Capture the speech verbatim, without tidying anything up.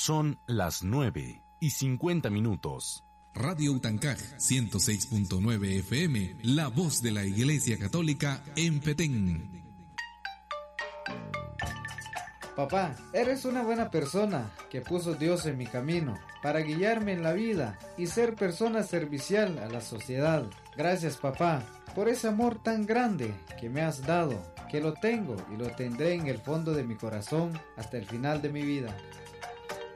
Son las nueve y cincuenta minutos. Radio Utancaj ciento seis punto nueve F M, la voz de la Iglesia Católica en Petén. Papá, eres una buena persona que puso Dios en mi camino para guiarme en la vida y ser persona servicial a la sociedad. Gracias, papá, por ese amor tan grande que me has dado, que lo tengo y lo tendré en el fondo de mi corazón hasta el final de mi vida.